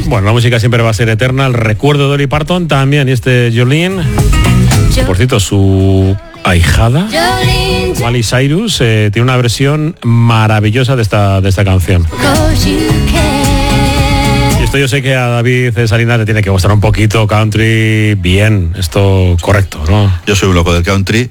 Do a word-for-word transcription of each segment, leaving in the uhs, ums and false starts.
Bueno, la música siempre va a ser eterna. El recuerdo de Dolly Parton también, y este Jolene, por cierto, su ahijada Miley Cyrus eh, tiene una versión maravillosa de esta, de esta canción. Y esto yo sé que a David Salinas le tiene que gustar un poquito country bien, esto correcto, ¿no? Yo soy un loco del country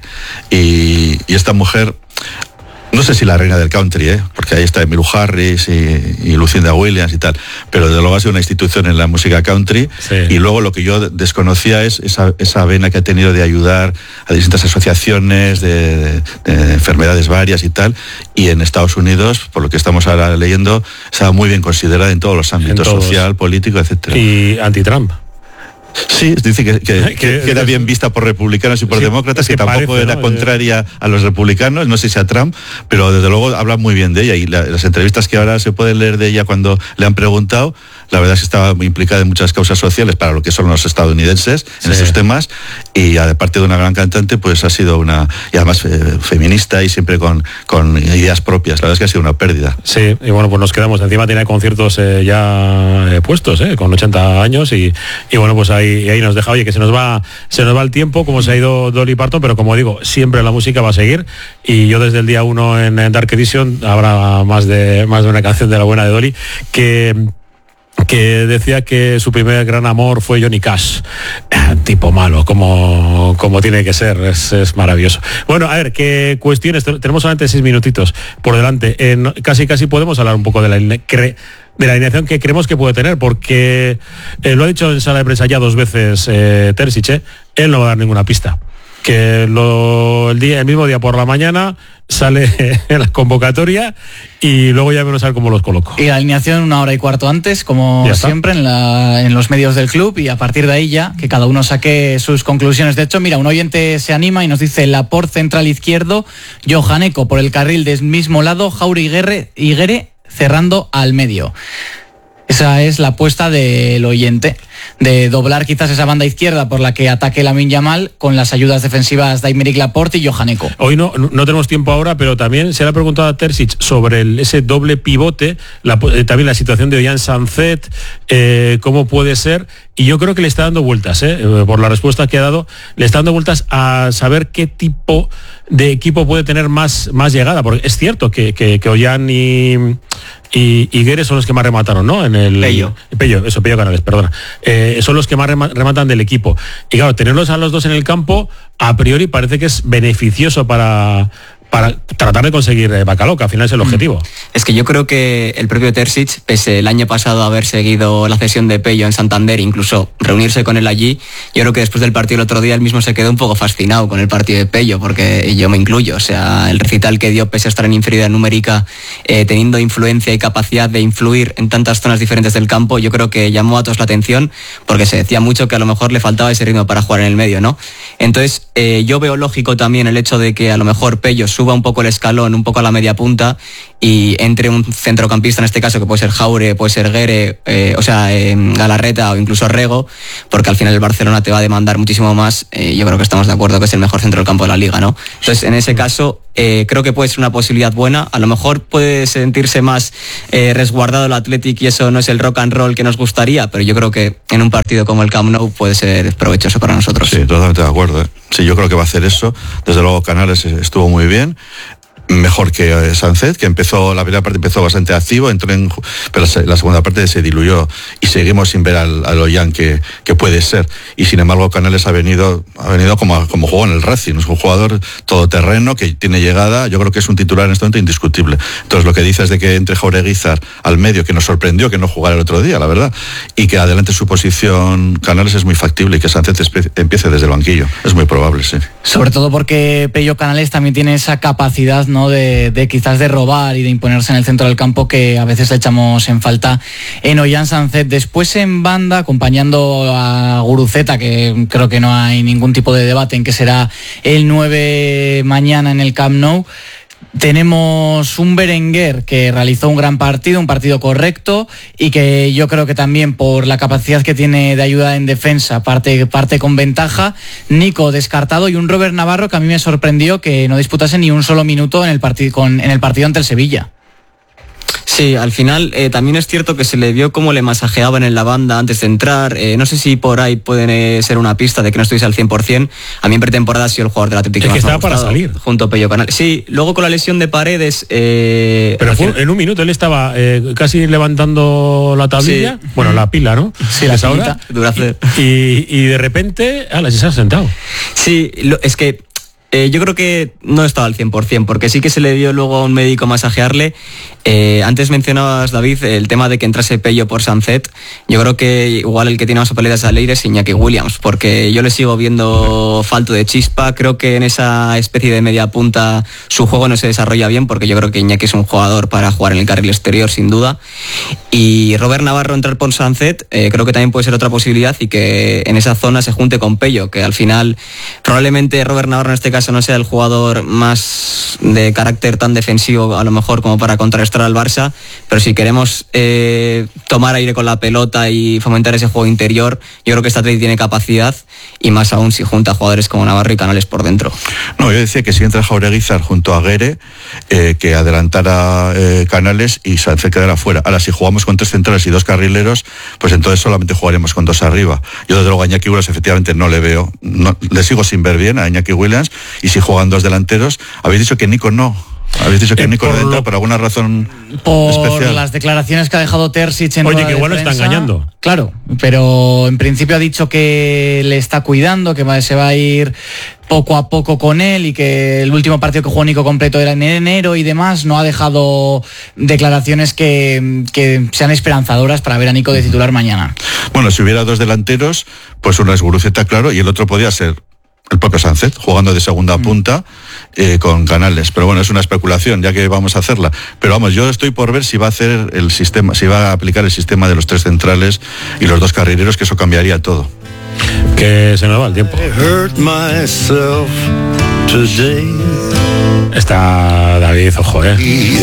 y, y esta mujer, no sé si la reina del country, ¿eh? Porque ahí está Emmylou Harris y, y Lucinda Williams y tal, pero desde luego ha sido una institución en la música country. Sí. Y luego lo que yo desconocía es esa, esa vena que ha tenido de ayudar a distintas asociaciones de, de, de enfermedades varias y tal, y en Estados Unidos, por lo que estamos ahora leyendo, estaba muy bien considerada en todos los ámbitos, social, político, etcétera. Y anti-Trump. Sí, dice que, que, que, que era bien vista por republicanos y por sí, demócratas, que, que tampoco parece, era ¿no? contraria a los republicanos, no sé si a Trump, pero desde luego habla muy bien de ella, y la, las entrevistas que ahora se pueden leer de ella cuando le han preguntado, la verdad es que estaba muy implicada en muchas causas sociales para lo que son los estadounidenses en sí. estos temas, y aparte de una gran cantante, pues ha sido una, y además eh, feminista y siempre con, con ideas propias. La verdad es que ha sido una pérdida. Sí, y bueno, pues nos quedamos, encima tiene conciertos eh, ya eh, puestos, eh, con ochenta años, y, y bueno, pues ahí y ahí nos deja, oye, que se nos va se nos va el tiempo, como se ha ido Dolly Parton, pero como digo, siempre la música va a seguir, y yo desde el día uno en, en Dark Edition habrá más de más de una canción de la buena de Dolly, que que decía que su primer gran amor fue Johnny Cash, tipo malo, como, como tiene que ser, es, es maravilloso. Bueno, a ver, ¿qué cuestiones? Tenemos solamente seis minutitos por delante, eh, casi casi podemos hablar un poco de la cre de la alineación que creemos que puede tener, porque eh, lo ha dicho en sala de prensa ya dos veces eh, Terzic, eh, él no va a dar ninguna pista, que lo, el, día, el mismo día por la mañana sale en la convocatoria y luego ya menos a ver cómo los coloco. Y la alineación una hora y cuarto antes, como siempre, en, la, en los medios del club, y a partir de ahí ya que cada uno saque sus conclusiones. De hecho, mira, un oyente se anima y nos dice: Laporte central izquierdo, Johaneco por el carril del mismo lado, Jauri Higuere, Higuere cerrando al medio. Esa es la apuesta del oyente, de doblar quizás esa banda izquierda por la que ataque Lamine Yamal con las ayudas defensivas de Aymeric Laporte y Johaneco. Hoy no, no tenemos tiempo ahora, pero también se le ha preguntado a Terzic sobre el, ese doble pivote, la, eh, también la situación de Ollán Sanzet, eh, cómo puede ser, y yo creo que le está dando vueltas, eh, por la respuesta que ha dado, le está dando vueltas a saber qué tipo de equipo puede tener más, más llegada, porque es cierto que, que, que Ollán y... y Higuere son los que más remataron, ¿no? En el Pello. Pello, eso, Pello Canales, perdona. Eh, son los que más rema, rematan del equipo. Y claro, tenerlos a los dos en el campo, a priori parece que es beneficioso para, para tratar de conseguir eh, Bacalao, que al final es el objetivo. Es que yo creo que el propio Terzic, pese el año pasado haber seguido la cesión de Pello en Santander, incluso reunirse con él allí, yo creo que después del partido el otro día él mismo se quedó un poco fascinado con el partido de Pello, porque yo me incluyo, o sea, el recital que dio pese a estar en inferioridad numérica, eh, teniendo influencia y capacidad de influir en tantas zonas diferentes del campo, yo creo que llamó a todos la atención, porque se decía mucho que a lo mejor le faltaba ese ritmo para jugar en el medio, ¿no? Entonces, eh, yo veo lógico también el hecho de que a lo mejor Pello suba un poco el escalón, un poco a la media punta, y entre un centrocampista, en este caso, que puede ser Jaure, puede ser Guere, eh, o sea, eh, Galarreta o incluso Rego, porque al final el Barcelona te va a demandar muchísimo más. Eh, yo creo que estamos de acuerdo que es el mejor centro del campo de la Liga, ¿no? Entonces, en ese caso, eh, creo que puede ser una posibilidad buena. A lo mejor puede sentirse más eh, resguardado el Athletic y eso no es el rock and roll que nos gustaría, pero yo creo que en un partido como el Camp Nou puede ser provechoso para nosotros. Sí, totalmente de acuerdo, ¿eh? Sí, yo creo que va a hacer eso. Desde luego Canales estuvo muy bien, mejor que eh, Sanzet, que empezó, la primera parte empezó bastante activo, entró en, pero la segunda parte se diluyó y seguimos sin ver al, al Ollán que, que puede ser. Y sin embargo Canales ha venido, ha venido como, como jugó en el Racing, es un jugador todoterreno que tiene llegada, yo creo que es un titular en este momento indiscutible. Entonces lo que dices de que entre Jaureguizar al medio, que nos sorprendió que no jugara el otro día, la verdad, y que adelante su posición Canales, es muy factible, y que Sanzet empiece desde el banquillo, es muy probable, sí. Sobre todo porque Pello Canales también tiene esa capacidad, ¿no?, De, de quizás de robar y de imponerse en el centro del campo, que a veces le echamos en falta en Ollán Sanzet. Después en banda, acompañando a Guruceta, que creo que no hay ningún tipo de debate en que será el nueve mañana en el Camp Nou, tenemos un Berenguer que realizó un gran partido, un partido correcto, y que yo creo que también por la capacidad que tiene de ayuda en defensa parte, parte con ventaja. Nico descartado, y un Robert Navarro que a mí me sorprendió que no disputase ni un solo minuto en el partido, con, en el partido ante el Sevilla. Sí, al final eh, también es cierto que se le vio cómo le masajeaban en la banda antes de entrar. Eh, no sé si por ahí puede ser una pista de que no estuviese al cien por ciento. A mí en pretemporada ha sido el jugador del Atlético es que que más estaba me ha gustado, para salir. junto a Pello Canales. Sí, luego con la lesión de Paredes... Eh, Pero fue en un minuto, él estaba eh, casi levantando la tablilla, sí. Bueno, la pila, ¿no? Sí, la hora, y, y, y de repente, ala, se ha sentado. Sí, lo, es que Eh, yo creo que no estaba al cien por ciento, porque sí que se le dio luego a un médico masajearle. Eh, antes mencionabas, David, el tema de que entrase Pello por Sancet. Yo creo que igual el que tiene más papeletas a leer es Iñaki Williams, porque yo le sigo viendo falto de chispa. Creo que en esa especie de media punta su juego no se desarrolla bien, porque yo creo que Iñaki es un jugador para jugar en el carril exterior, sin duda. Y Robert Navarro entrar por Sancet, eh, creo que también puede ser otra posibilidad, y que en esa zona se junte con Pello, que al final probablemente Robert Navarro en este caso no sea el jugador más de carácter tan defensivo a lo mejor como para contrarrestar al Barça, pero si queremos eh, tomar aire con la pelota y fomentar ese juego interior, yo creo que esta Atleti tiene capacidad, y más aún si junta jugadores como Navarro y Canales por dentro. No, yo decía que si entra Jaureguizar junto a Guere, eh, que adelantara eh, Canales y Sánchez quedara fuera. Ahora, si jugamos con tres centrales y dos carrileros, pues entonces solamente jugaremos con dos arriba. Yo desde luego a Iñaki Williams efectivamente no le veo, no, le sigo sin ver bien a Iñaki Williams, y si juegan dos delanteros, habéis dicho que Nico no. Habéis dicho que eh, Nico no entra por alguna razón por especial. Por las declaraciones que ha dejado Terzic en Oye, que igual lo está engañando. Claro, pero en principio ha dicho que le está cuidando, que va, se va a ir poco a poco con él, y que el último partido que jugó Nico completo era en enero y demás. No ha dejado declaraciones que, que sean esperanzadoras para ver a Nico de titular mañana. Bueno, si hubiera dos delanteros, pues uno es Guruceta, claro, y el otro podía ser el propio Sánchez, jugando de segunda mm. punta eh, con Canales. Pero bueno, es una especulación, ya que vamos a hacerla. Pero vamos, yo estoy por ver si va a hacer el sistema, si va a aplicar el sistema de los tres centrales y los dos carrileros, que eso cambiaría todo. Que se nos va el tiempo. Está David, ojo, eh.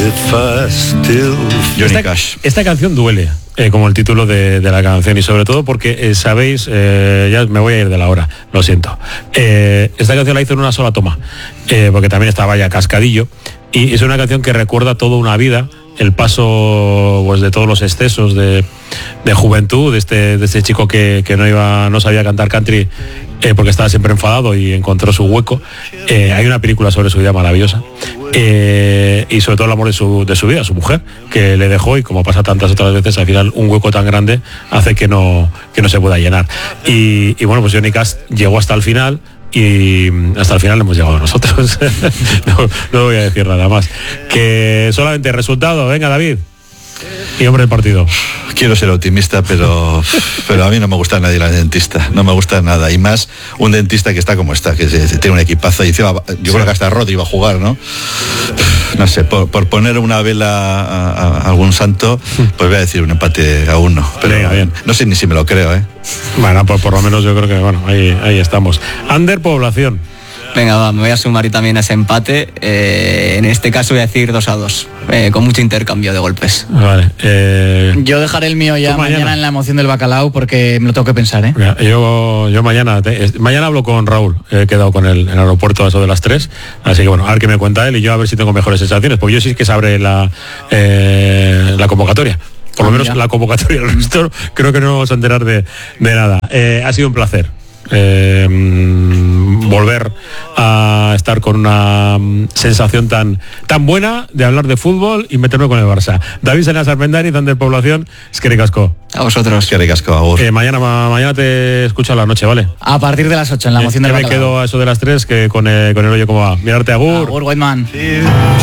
Johnny Esta, Cash. Esta canción duele, eh, como el título de, de la canción, y sobre todo porque, eh, sabéis, eh, ya me voy a ir de la hora, lo siento. Eh, esta canción la hizo en una sola toma, eh, porque también estaba ya cascadillo, y es una canción que recuerda toda una vida, el paso pues de todos los excesos de, de juventud, de este, de este chico que, que no iba, no sabía cantar country eh, porque estaba siempre enfadado y encontró su hueco. Eh, hay una película sobre su vida maravillosa, eh, y sobre todo el amor de su, de su vida, su mujer, que le dejó, y como pasa tantas otras veces, al final un hueco tan grande hace que no, que no se pueda llenar. Y, y bueno, pues Johnny Cash llegó hasta el final, y hasta el final hemos llegado nosotros. no, no voy a decir nada más. Que solamente resultado, venga David. Y hombre, el partido. Quiero ser optimista, pero pero a mí no me gusta nadie la dentista, no me gusta nada, y más un dentista que está como está, que se, tiene un equipazo, y encima, yo sí. creo que hasta Rodri va a jugar, ¿no? No sé, por, por poner una vela a, a, a algún santo, pues voy a decir un empate a uno, pero venga, bien. No sé ni si me lo creo, ¿eh? Bueno, pues por lo menos yo creo que, bueno, ahí, ahí estamos. Ander, población. Venga, va, me voy a sumar y también a ese empate. Eh, en este caso voy a decir dos a dos, eh, con mucho intercambio de golpes. Vale. Eh, yo dejaré el mío ya mañana? mañana en la emoción del bacalao, porque me lo tengo que pensar, ¿eh? Mira, yo, yo mañana, te, mañana hablo con Raúl, he quedado con él en el aeropuerto a eso de las tres, así que bueno, a ver qué me cuenta él, y yo a ver si tengo mejores sensaciones, porque yo sí que sabré la, eh, la convocatoria. Por lo menos la convocatoria, el resto creo que no vamos a enterar de, de nada. Eh, ha sido un placer. Eh, volver a estar con una sensación tan tan buena de hablar de fútbol y meterme con el Barça. David Senas Armendari, Ander Población, es que ricasco. A vosotros. Que ricasco, agur. Eh, mañana, ma, mañana te escucho a la noche, ¿vale? A partir de las ocho en la emoción eh, del me quedo a eso de las tres, que con el, con el hoyo como va. Mirarte, agur. Agur, Whiteman.